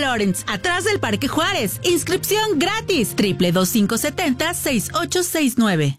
Lawrence, atrás del Parque Juárez. Inscripción gratis. 2570-6869.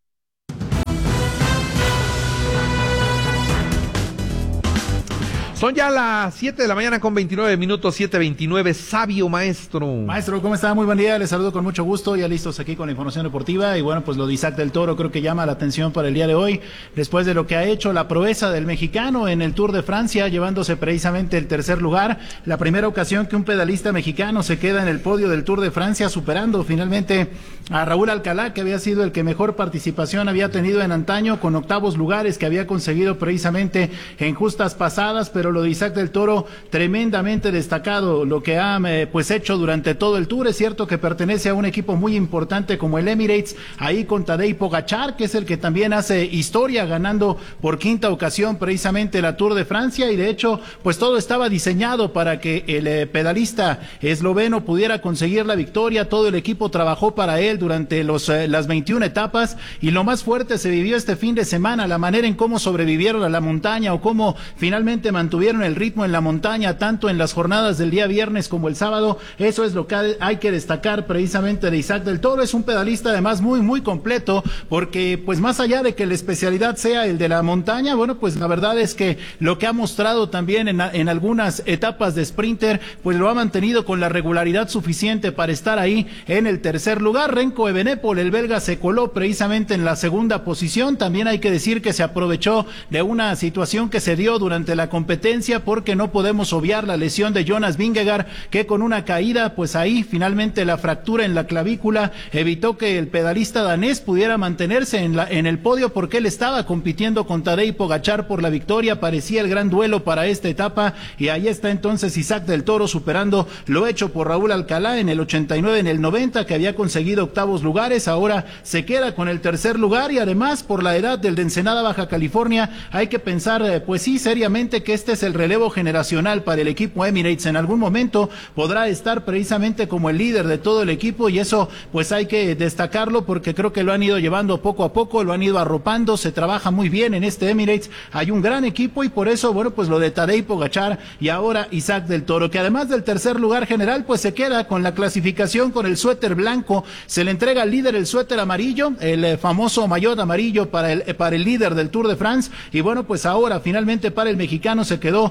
Son ya las 7 de la mañana con 29 minutos, 7:29. Sabio maestro. Maestro, ¿cómo está? Muy buen día, les saludo con mucho gusto, ya listos aquí con la información deportiva. Y bueno, pues lo de Isaac del Toro creo que llama la atención para el día de hoy, después de lo que ha hecho la proeza del mexicano en el Tour de Francia, llevándose precisamente el tercer lugar. La primera ocasión que un pedalista mexicano se queda en el podio del Tour de Francia, superando finalmente a Raúl Alcalá, que había sido el que mejor participación había tenido en antaño, con octavos lugares que había conseguido precisamente en justas pasadas. Pero lo de Isaac del Toro, tremendamente destacado lo que ha pues hecho durante todo el Tour. Es cierto que pertenece a un equipo muy importante como el Emirates, ahí con Tadej Pogačar, que es el que también hace historia, ganando por quinta ocasión precisamente la Tour de Francia. Y de hecho, pues todo estaba diseñado para que el pedalista esloveno pudiera conseguir la victoria. Todo el equipo trabajó para él durante las 21 etapas, y lo más fuerte se vivió este fin de semana, la manera en cómo sobrevivieron a la montaña, o cómo finalmente mantuvieron el ritmo en la montaña, tanto en las jornadas del día viernes como el sábado. Eso es lo que hay que destacar precisamente de Isaac del Toro. Es un pedalista además muy, muy completo, porque pues más allá de que la especialidad sea el de la montaña, bueno, pues la verdad es que lo que ha mostrado también en algunas etapas de sprinter, pues lo ha mantenido con la regularidad suficiente para estar ahí en el tercer lugar. Remco Evenepoel, el belga, se coló precisamente en la segunda posición. También hay que decir que se aprovechó de una situación que se dio durante la competencia, porque no podemos obviar la lesión de Jonas Vingegaard, que con una caída, pues ahí finalmente la fractura en la clavícula evitó que el pedalista danés pudiera mantenerse en el podio, porque él estaba compitiendo con Tadej Pogačar por la victoria. Parecía el gran duelo para esta etapa, y ahí está entonces Isaac del Toro superando lo hecho por Raúl Alcalá en el 89, en el 90, que había conseguido octavos lugares. Ahora se queda con el tercer lugar, y además por la edad del de Ensenada, Baja California, hay que pensar pues sí, seriamente, que este es el relevo generacional para el equipo Emirates. En algún momento podrá estar precisamente como el líder de todo el equipo, y eso pues hay que destacarlo, porque creo que lo han ido llevando poco a poco, lo han ido arropando, se trabaja muy bien en este Emirates, hay un gran equipo, y por eso, bueno, pues lo de Tadej Pogačar y ahora Isaac del Toro, que además del tercer lugar general, pues se queda con la clasificación con el suéter blanco. Se le entrega al líder el suéter amarillo, el famoso maillot amarillo para el líder del Tour de France. Y bueno, pues ahora finalmente para el mexicano se quedó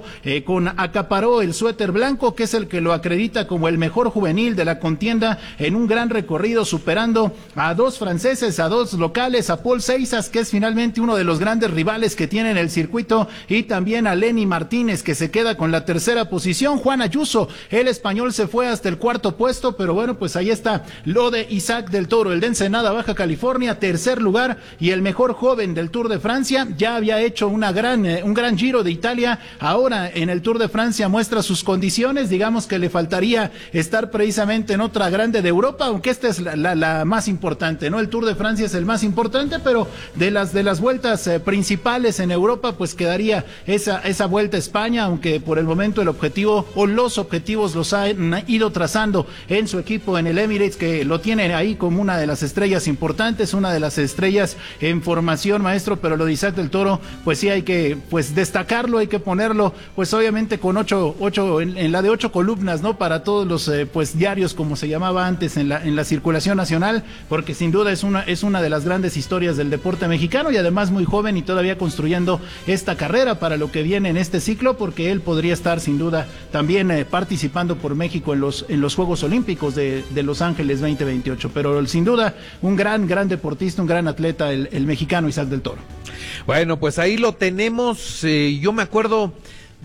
acaparó el suéter blanco, que es el que lo acredita como el mejor juvenil de la contienda, en un gran recorrido, superando a dos franceses, a dos locales, a Paul Seisas, que es finalmente uno de los grandes rivales que tiene en el circuito, y también a Lenny Martínez, que se queda con la tercera posición. Juan Ayuso, el español, se fue hasta el cuarto puesto, pero bueno, pues ahí está lo de Isaac del Toro, el de Ensenada, Baja California, tercer lugar, y el mejor joven del Tour de Francia. Ya había hecho un gran Giro de Italia, ahora en el Tour de Francia muestra sus condiciones. Digamos que le faltaría estar precisamente en otra grande de Europa, aunque esta es la más importante, ¿no? El Tour de Francia es el más importante, pero de las vueltas principales en Europa, pues quedaría esa vuelta a España, aunque por el momento el objetivo o los objetivos los han ido trazando en su equipo, en el Emirates, que lo tiene ahí como una de las estrellas importantes, una de las estrellas en formación, maestro. Pero lo de Isaac del Toro, pues sí hay que pues destacarlo, hay que ponerlo pues obviamente con ocho en la de 8 columnas, ¿no? Para todos los pues diarios, como se llamaba antes en la circulación nacional, porque sin duda es una de las grandes historias del deporte mexicano, y además muy joven y todavía construyendo esta carrera para lo que viene en este ciclo, porque él podría estar sin duda también participando por México en los Juegos Olímpicos de Los Ángeles 2028. Pero sin duda un gran deportista, un gran atleta, el mexicano Isaac del Toro. Bueno, pues ahí lo tenemos. Yo me acuerdo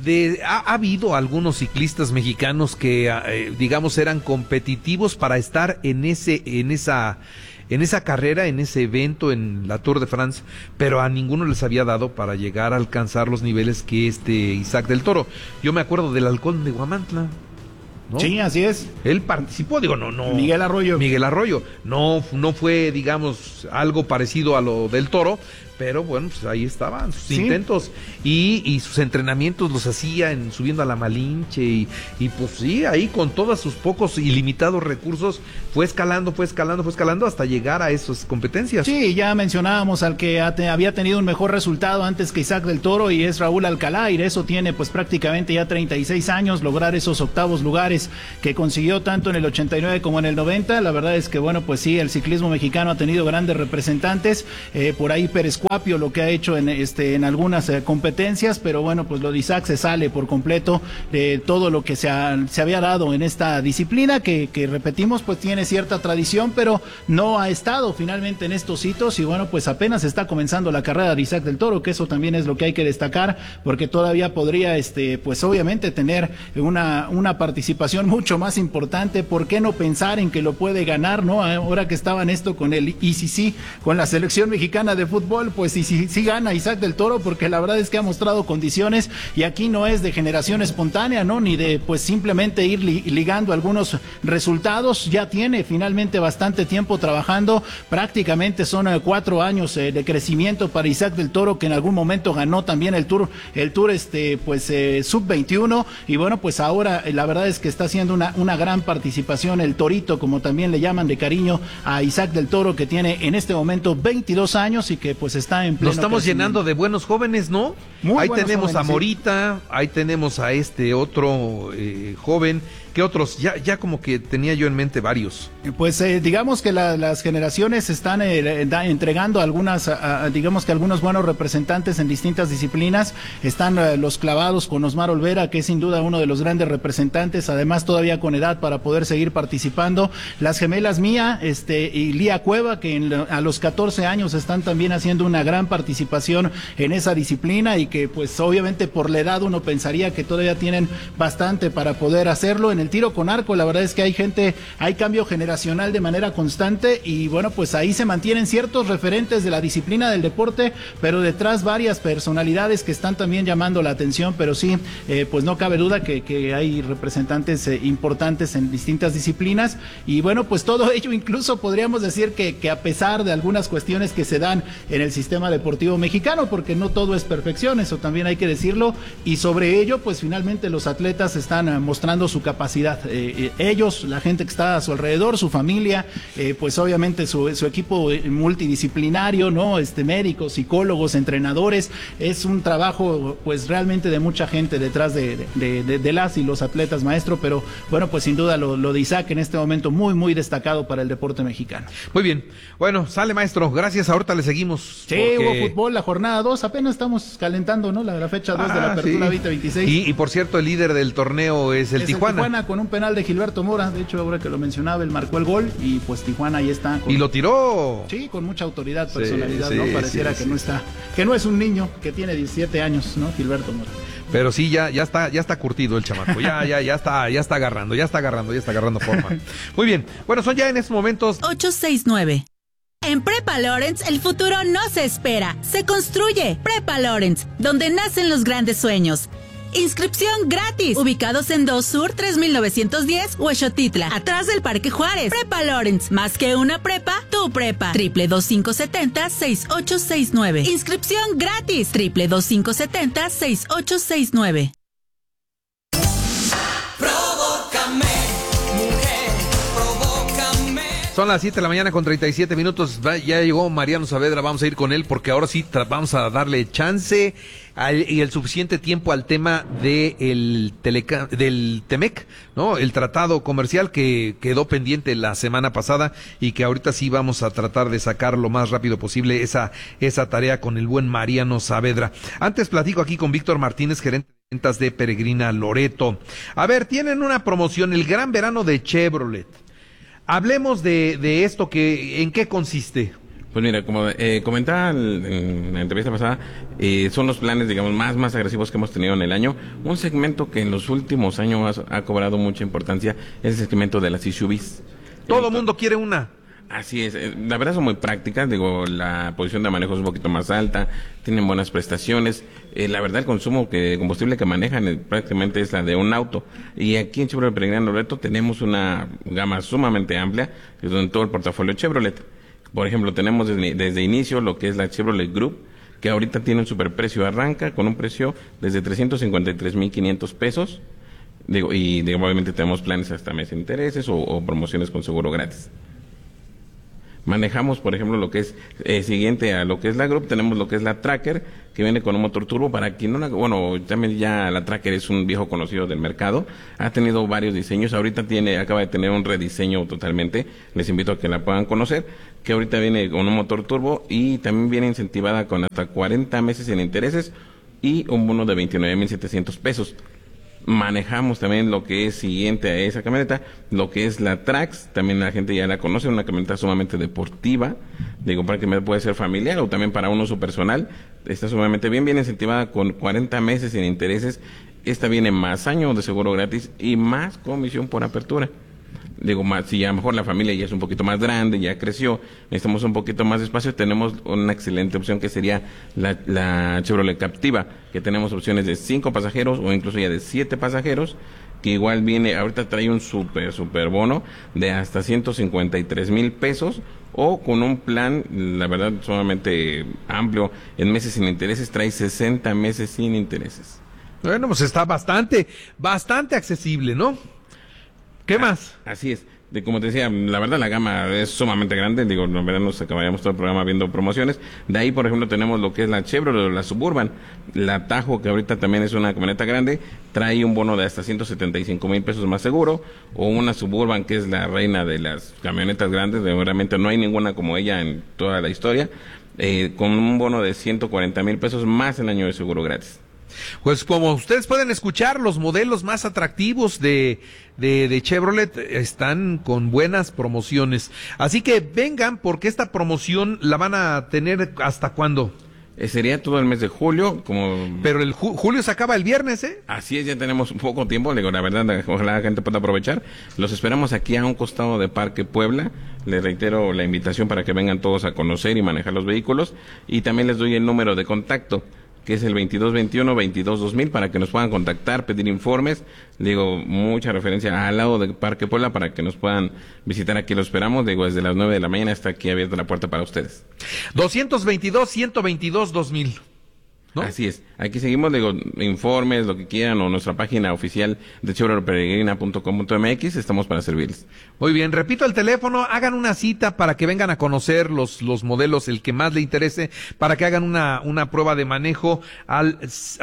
ha habido algunos ciclistas mexicanos que digamos eran competitivos para estar en esa carrera, en ese evento, en la Tour de France, pero a ninguno les había dado para llegar a alcanzar los niveles que Isaac del Toro. Yo me acuerdo del Halcón de Huamantla, ¿no? Sí, así es. Él participó, no. Miguel Arroyo. No fue, digamos, algo parecido a lo del Toro, pero bueno, pues ahí estaban sus intentos y sus entrenamientos los hacía subiendo a la Malinche y pues sí, ahí con todos sus pocos y limitados recursos fue escalando hasta llegar a esas competencias. Sí, ya mencionábamos al que había tenido un mejor resultado antes que Isaac del Toro y es Raúl Alcalá, y eso tiene pues prácticamente ya 36 años, lograr esos octavos lugares que consiguió tanto en el 89 como en el 90, la verdad es que bueno, pues sí, el ciclismo mexicano ha tenido grandes representantes, por ahí Pérez Cuapio lo que ha hecho en algunas competencias, pero bueno, pues lo de Isaac se sale por completo de todo lo que se había dado en esta disciplina, que repetimos, pues tiene cierta tradición, pero no ha estado finalmente en estos hitos, y bueno, pues apenas está comenzando la carrera de Isaac del Toro, que eso también es lo que hay que destacar, porque todavía podría, pues obviamente tener una participación mucho más importante. ¿Por qué no pensar en que lo puede ganar, no? Ahora que estaba en esto con el ICC, con la selección mexicana de fútbol, pues sí gana Isaac del Toro, porque la verdad es que ha mostrado condiciones, y aquí no es de generación espontánea, ¿no? Ni de pues simplemente ir ligando algunos resultados, ya tiene finalmente bastante tiempo trabajando, prácticamente son 4 años de crecimiento para Isaac del Toro, que en algún momento ganó también el Tour sub-21, y bueno, pues ahora la verdad es que está haciendo una gran participación, el Torito, como también le llaman de cariño a Isaac del Toro, que tiene en este momento 22 años y que pues está en pleno Lo estamos llenando de buenos jóvenes, ¿no? Ahí tenemos jóvenes, a Morita, sí. Ahí tenemos a este otro joven. ¿Qué otros? Ya como que tenía yo en mente varios. Pues digamos que las generaciones están entregando digamos que algunos buenos representantes en distintas disciplinas. Están los clavados con Osmar Olvera, que es sin duda uno de los grandes representantes, además todavía con edad para poder seguir participando. Las gemelas Mía y Lía Cueva, que a los 14 años están también haciendo una gran participación en esa disciplina, y que pues obviamente por la edad uno pensaría que todavía tienen bastante para poder hacerlo. En el tiro con arco, la verdad es que hay cambio generacional de manera constante, y bueno, pues ahí se mantienen ciertos referentes de la disciplina del deporte, pero detrás varias personalidades que están también llamando la atención, pero sí, pues no cabe duda que hay representantes importantes en distintas disciplinas, y bueno, pues todo ello incluso podríamos decir que a pesar de algunas cuestiones que se dan en el sistema deportivo mexicano, porque no todo es perfección, eso también hay que decirlo, y sobre ello, pues finalmente los atletas están mostrando su capacidad. Ellos, la gente que está a su alrededor, su familia, pues obviamente su equipo multidisciplinario, ¿no? Médicos, psicólogos, entrenadores, es un trabajo pues realmente de mucha gente detrás de las y los atletas, maestro, pero bueno, pues sin duda lo de Isaac en este momento muy destacado para el deporte mexicano. Muy bien, bueno, sale maestro, gracias, ahorita le seguimos. Sí, hubo fútbol, la jornada 2, apenas estamos calentando, ¿no? La fecha 2 de la apertura 2026. Y por cierto, el líder del torneo es el Tijuana. Con un penal de Gilberto Mora, de hecho ahora que lo mencionaba, él marcó el gol, y pues Tijuana ahí está. Y lo tiró. Sí, con mucha autoridad, personalidad, ¿no? Pareciera que no es un niño, que tiene 17 años, ¿no? Gilberto Mora. Pero sí, ya está curtido el chamaco, ya está agarrando forma. Muy bien, bueno, son ya en estos momentos 869. En Prepa Lawrence, el futuro no se espera, se construye. Prepa Lawrence, donde nacen los grandes sueños. Inscripción gratis. Ubicados en 2 Sur 3910, Huexotitla, atrás del Parque Juárez. Prepa Lawrence, más que una prepa, tu prepa. 222-570-6869. Inscripción gratis. 222-570-6869. Provócame, mujer, provócame. Son las 7 de la mañana con 37 minutos. Ya llegó Mariano Saavedra, vamos a ir con él porque ahora sí vamos a darle chance y el suficiente tiempo al tema del TEMEC, ¿no? El tratado comercial que quedó pendiente la semana pasada y que ahorita sí vamos a tratar de sacar lo más rápido posible esa tarea con el buen Mariano Saavedra. Antes platico aquí con Víctor Martínez, gerente de ventas de Peregrina Loreto. A ver, tienen una promoción, el Gran Verano de Chevrolet. Hablemos de esto, ¿en qué consiste? Pues mira, como comentaba en la entrevista pasada, son los planes, digamos, más agresivos que hemos tenido en el año. Un segmento que en los últimos años ha cobrado mucha importancia es el segmento de las SUVs. Todo el mundo quiere una. Así es, la verdad son muy prácticas, la posición de manejo es un poquito más alta, tienen buenas prestaciones, la verdad el consumo de combustible que manejan prácticamente es la de un auto, y aquí en Chevrolet Peregrina Loreto tenemos una gama sumamente amplia, en todo el portafolio Chevrolet. Por ejemplo, tenemos desde inicio lo que es la Chevrolet Group, que ahorita tiene un superprecio, arranca con un precio desde 353,500 pesos. Obviamente tenemos planes hasta mes de intereses o promociones con seguro gratis. Manejamos, por ejemplo, lo que es siguiente a lo que es la Group, tenemos lo que es la Tracker, que viene con un motor turbo. Para quien no también ya la Tracker es un viejo conocido del mercado, ha tenido varios diseños, ahorita acaba de tener un rediseño totalmente, les invito a que la puedan conocer, que ahorita viene con un motor turbo y también viene incentivada con hasta 40 meses en intereses y un bono de 29,700 pesos. Manejamos también lo que es siguiente a esa camioneta, lo que es la Trax, también la gente ya la conoce, una camioneta sumamente deportiva, para que puede ser familiar o también para un uso personal, está sumamente bien incentivada con 40 meses sin intereses, esta viene más años de seguro gratis y más comisión por apertura. Si a lo mejor la familia ya es un poquito más grande, ya creció, necesitamos un poquito más de espacio, tenemos una excelente opción que sería la Chevrolet Captiva, que tenemos opciones de 5 pasajeros o incluso ya de 7 pasajeros, que igual ahorita trae un super bono de hasta 153,000 pesos, o con un plan, la verdad, sumamente amplio, en meses sin intereses, trae 60 meses sin intereses. Bueno, pues está bastante accesible, ¿no? ¿Qué más? Así es. Como te decía, la verdad la gama es sumamente grande. La verdad nos acabaríamos todo el programa viendo promociones. De ahí, por ejemplo, tenemos lo que es la Chevrolet o la Suburban. La Tajo, que ahorita también es una camioneta grande, trae un bono de hasta 175,000 pesos más seguro. O una Suburban, que es la reina de las camionetas grandes. Realmente no hay ninguna como ella en toda la historia. Con un bono de 140,000 pesos más el año de seguro gratis. Pues como ustedes pueden escuchar, los modelos más atractivos de Chevrolet están con buenas promociones. Así que vengan, porque esta promoción la van a tener ¿hasta cuándo? Sería todo el mes de julio, Pero el julio se acaba el viernes, ¿eh? Así es, ya tenemos poco tiempo, la verdad, ojalá la gente pueda aprovechar. Los esperamos aquí a un costado de Parque Puebla. Les reitero la invitación para que vengan todos a conocer y manejar los vehículos. Y también les doy el número de contacto, que es el 2221-22-2000, para que nos puedan contactar, pedir informes. Mucha referencia al lado de Parque Puebla para que nos puedan visitar. Aquí lo esperamos, desde las 9 de la mañana está aquí abierta la puerta para ustedes. 222-122-2000. ¿No? Así es. Aquí seguimos, informes, lo que quieran, o nuestra página oficial de chevroletperegrina.com.mx, estamos para servirles. Muy bien, repito el teléfono, hagan una cita para que vengan a conocer los modelos, el que más le interese, para que hagan una prueba de manejo al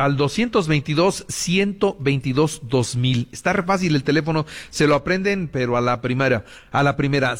222-122-2000. Está re fácil el teléfono, se lo aprenden, pero a la primera, al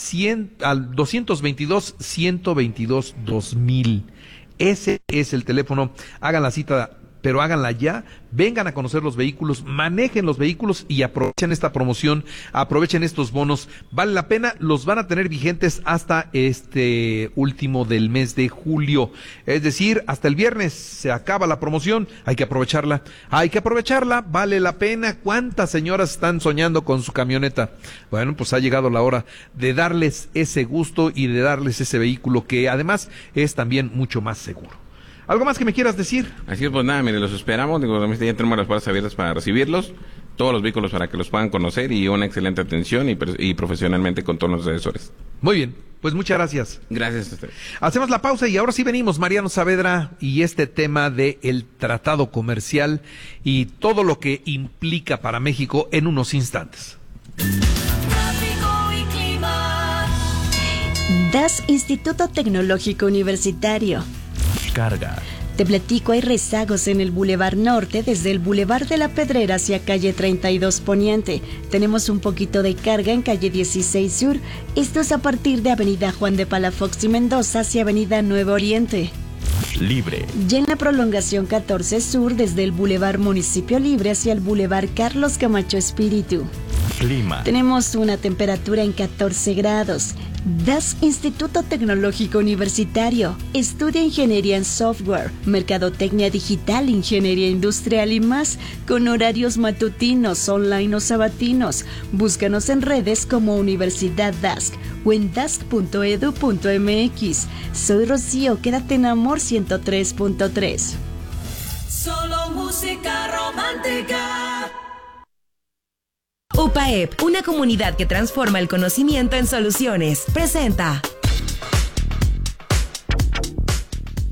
222-122-2000. Ese es el teléfono. Hagan la cita, pero háganla ya. Vengan a conocer los vehículos, manejen los vehículos y aprovechen esta promoción, aprovechen estos bonos. Vale la pena, los van a tener vigentes hasta este último del mes de julio. Es decir, hasta el viernes se acaba la promoción. Hay que aprovecharla, vale la pena. ¿Cuántas señoras están soñando con su camioneta? Bueno, pues ha llegado la hora de darles ese gusto y de darles ese vehículo que además es también mucho más seguro. ¿Algo más que me quieras decir? Así es, pues nada, mire, los esperamos. Ya tenemos las puertas abiertas para recibirlos. Todos los vehículos para que los puedan conocer y una excelente atención y profesionalmente con todos los asesores. Muy bien, pues muchas gracias. Gracias a usted. Hacemos la pausa y ahora sí venimos, Mariano Saavedra, y este tema de el tratado comercial y todo lo que implica para México en unos instantes. Tráfico y clima. DAS, Instituto Tecnológico Universitario. Carga. Te platico, hay rezagos en el Boulevard Norte, desde el Boulevard de la Pedrera hacia calle 32 Poniente. Tenemos un poquito de carga en calle 16 Sur. Esto es a partir de avenida Juan de Palafox y Mendoza hacia avenida Nuevo Oriente. Libre. Ya en la prolongación 14 Sur, desde el Boulevard Municipio Libre hacia el Boulevard Carlos Camacho Espíritu. Clima. Tenemos una temperatura en 14 grados. DAS, Instituto Tecnológico Universitario. Estudia ingeniería en software, mercadotecnia digital, ingeniería industrial y más, con horarios matutinos, online o sabatinos. Búscanos en redes como Universidad DASC o en dask.edu.mx. Soy Rocío, quédate en Amor 103.3. Solo música romántica. UPAEP, una comunidad que transforma el conocimiento en soluciones. Presenta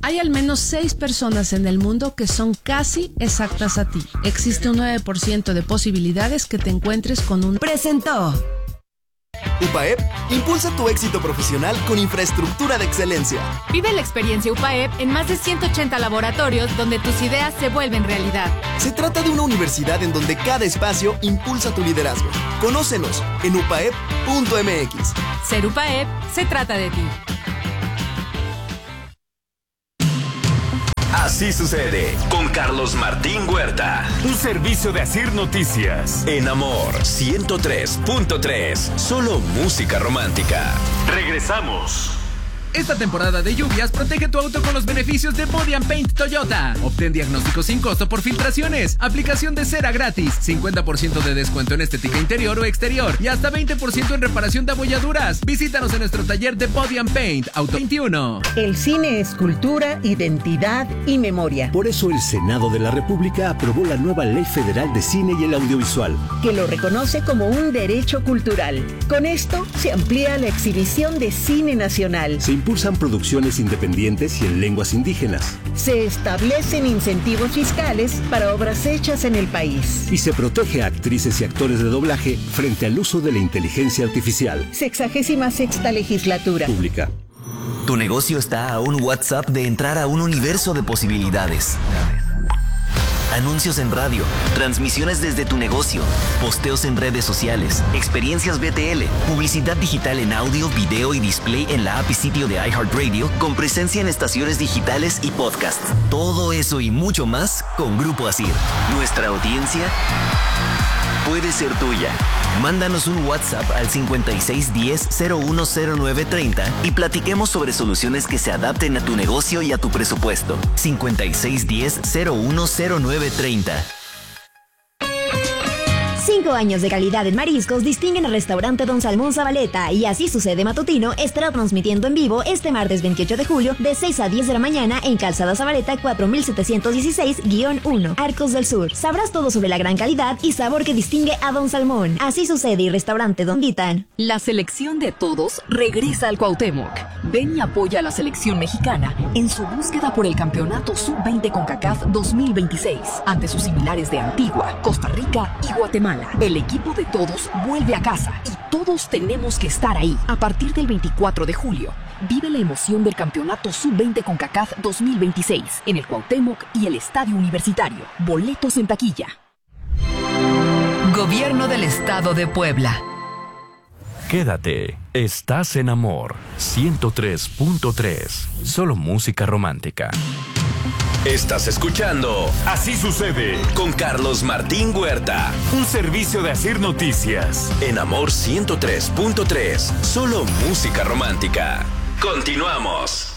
Hay al menos 6 personas en el mundo que son casi exactas a ti. Existe un 9% de posibilidades que te encuentres con un... Presentó. UPAEP impulsa tu éxito profesional con infraestructura de excelencia. Vive la experiencia UPAEP en más de 180 laboratorios donde tus ideas se vuelven realidad. Se trata de una universidad en donde cada espacio impulsa tu liderazgo. Conócenos en upaep.mx. Ser UPAEP se trata de ti. Así sucede con Carlos Martín Huerta. Un servicio de Asir Noticias. En Amor 103.3. Solo música romántica. Regresamos. Esta temporada de lluvias protege tu auto con los beneficios de Body & Paint Toyota. Obtén diagnóstico sin costo por filtraciones, aplicación de cera gratis, 50% de descuento en estética interior o exterior y hasta 20% en reparación de abolladuras. Visítanos en nuestro taller de Body & Paint Auto 21. El cine es cultura, identidad y memoria. Por eso el Senado de la República aprobó la nueva Ley Federal de Cine y el Audiovisual, que lo reconoce como un derecho cultural. Con esto se amplía la exhibición de cine nacional. Se impulsan producciones independientes y en lenguas indígenas. Se establecen incentivos fiscales para obras hechas en el país. Y se protege a actrices y actores de doblaje frente al uso de la inteligencia artificial. 66ª legislatura. Pública. Tu negocio está a un WhatsApp de entrar a un universo de posibilidades. Anuncios en radio, transmisiones desde tu negocio, posteos en redes sociales, experiencias BTL, publicidad digital en audio, video y display en la app y sitio de iHeartRadio, con presencia en estaciones digitales y podcasts. Todo eso y mucho más con Grupo Asir. Nuestra audiencia puede ser tuya. Mándanos un WhatsApp al 5610-010930 y platiquemos sobre soluciones que se adapten a tu negocio y a tu presupuesto. 5610-010930. 5 años de calidad en mariscos distinguen al restaurante Don Salmón Zabaleta y Así Sucede Matutino estará transmitiendo en vivo este martes 28 de julio de 6 a 10 de la mañana en Calzada Zabaleta 4716-1, Arcos del Sur. Sabrás todo sobre la gran calidad y sabor que distingue a Don Salmón. Así Sucede y Restaurante Don Vitan. La selección de todos regresa al Cuauhtémoc. Ven y apoya a la selección mexicana en su búsqueda por el campeonato Sub-20 CONCACAF 2026 ante sus similares de Antigua, Costa Rica y Guatemala. El equipo de todos vuelve a casa y todos tenemos que estar ahí. A partir del 24 de julio, vive la emoción del campeonato Sub-20 CONCACAF 2026 en el Cuauhtémoc y el Estadio Universitario. Boletos en taquilla. Gobierno del Estado de Puebla. Quédate. Estás en Amor 103.3. Solo música romántica. Estás escuchando Así Sucede con Carlos Martín Huerta. Un servicio de Asir Noticias. En Amor 103.3. Solo música romántica. Continuamos.